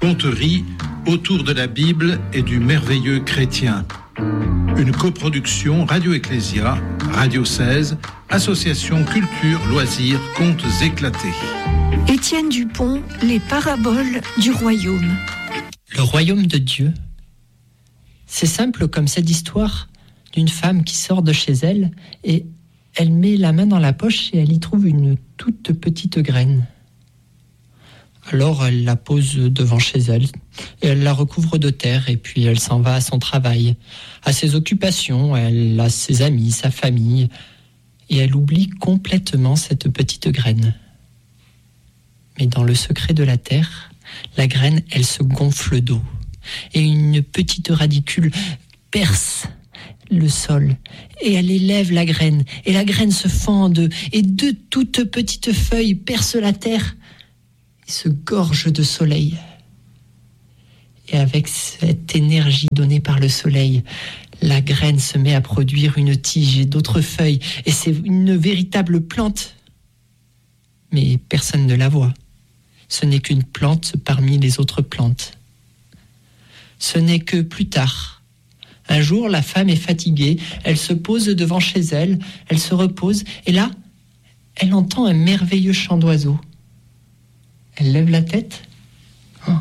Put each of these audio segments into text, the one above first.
Conterie autour de la Bible et du merveilleux chrétien. Une coproduction Radio Ecclésia, Radio 16, Association Culture, Loisirs, Contes éclatés. Étienne Dupont, Les paraboles du royaume. Le royaume de Dieu. C'est simple comme cette histoire d'une femme qui sort de chez elle et elle met la main dans la poche et elle y trouve une toute petite graine. Alors elle la pose devant chez elle et elle la recouvre de terre et puis elle s'en va à son travail, à ses occupations, elle a ses amis, sa famille et elle oublie complètement cette petite graine. Mais dans le secret de la terre, la graine, elle se gonfle d'eau et une petite radicule perce le sol et elle élève la graine et la graine se fende et deux toutes petites feuilles percent la terre et se gorgent de soleil. Et avec cette énergie donnée par le soleil, la graine se met à produire une tige et d'autres feuilles et c'est une véritable plante. Mais personne ne la voit. Ce n'est qu'une plante parmi les autres plantes. Ce n'est que plus tard. Un jour, la femme est fatiguée, elle se pose devant chez elle, elle se repose, et là, elle entend un merveilleux chant d'oiseaux. Elle lève la tête. Oh.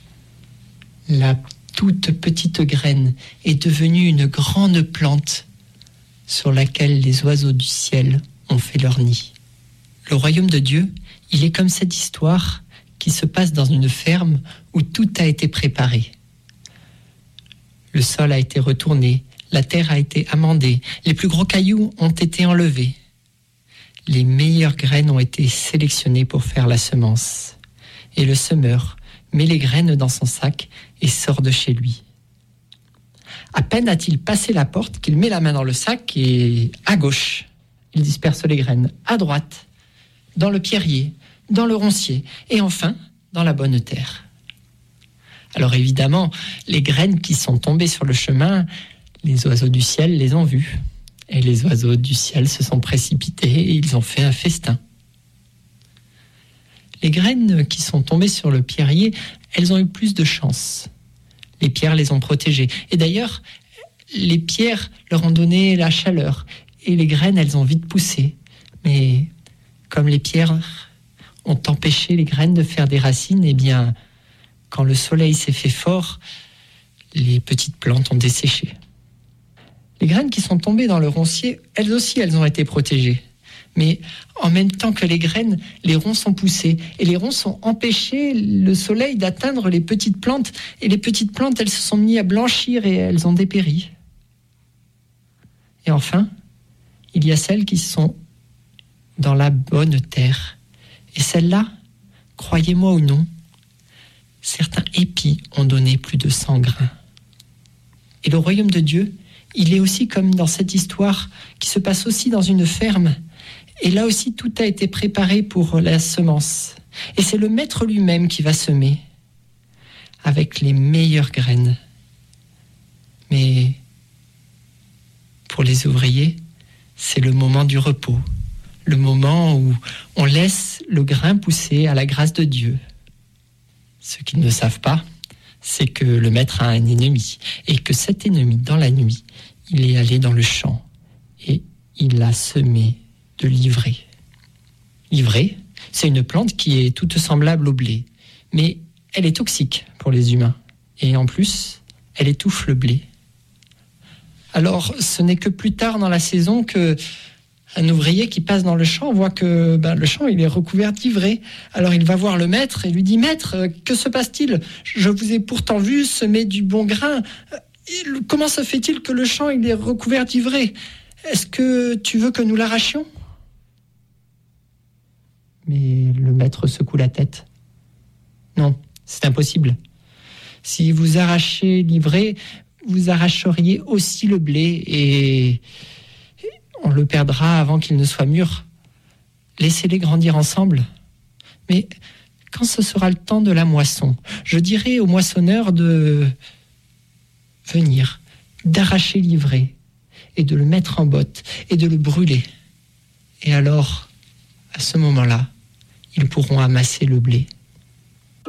La toute petite graine est devenue une grande plante sur laquelle les oiseaux du ciel ont fait leur nid. Le royaume de Dieu, il est comme cette histoire qui se passe dans une ferme où tout a été préparé. Le sol a été retourné, la terre a été amendée, les plus gros cailloux ont été enlevés. Les meilleures graines ont été sélectionnées pour faire la semence. Et le semeur met les graines dans son sac et sort de chez lui. À peine a-t-il passé la porte qu'il met la main dans le sac et à gauche, il disperse les graines, à droite, dans le pierrier, dans le roncier et enfin dans la bonne terre. Alors évidemment, les graines qui sont tombées sur le chemin, les oiseaux du ciel les ont vues. Et les oiseaux du ciel se sont précipités et ils ont fait un festin. Les graines qui sont tombées sur le pierrier, elles ont eu plus de chance. Les pierres les ont protégées. Et d'ailleurs, les pierres leur ont donné la chaleur. Et les graines, elles ont vite poussé. Mais comme les pierres ont empêché les graines de faire des racines, eh bien, quand le soleil s'est fait fort, les petites plantes ont desséché. Les graines qui sont tombées dans le roncier, elles aussi, elles ont été protégées. Mais en même temps que les graines, les ronces ont poussé. Et les ronces ont empêché le soleil d'atteindre les petites plantes. Et les petites plantes, elles se sont mises à blanchir et elles ont dépéri. Et enfin, il y a celles qui sont dans la bonne terre. Et celles-là, croyez-moi ou non, certains épis ont donné plus de 100 grains. Et le royaume de Dieu, il est aussi comme dans cette histoire qui se passe aussi dans une ferme. Et là aussi, tout a été préparé pour la semence. Et c'est le maître lui-même qui va semer avec les meilleures graines. Mais pour les ouvriers, c'est le moment du repos. Le moment où on laisse le grain pousser à la grâce de Dieu. Ce qu'ils ne savent pas, c'est que le maître a un ennemi et que cet ennemi, dans la nuit, il est allé dans le champ et il a semé de l'ivraie. L'ivraie, c'est une plante qui est toute semblable au blé, mais elle est toxique pour les humains et en plus, elle étouffe le blé. Alors, ce n'est que plus tard dans la saison que un ouvrier qui passe dans le champ voit que le champ il est recouvert d'ivraie. Alors il va voir le maître et lui dit « Maître, que se passe-t-il ? Je vous ai pourtant vu semer du bon grain. Comment se fait-il que le champ il est recouvert d'ivraie ? Est-ce que tu veux que nous l'arrachions ?» Mais le maître secoue la tête. « Non, c'est impossible. Si vous arrachez l'ivraie, vous arracheriez aussi le blé et on le perdra avant qu'il ne soit mûr. Laissez-les grandir ensemble. Mais quand ce sera le temps de la moisson, je dirai au moissonneur de venir, d'arracher l'ivraie et de le mettre en botte et de le brûler. Et alors, à ce moment-là, ils pourront amasser le blé.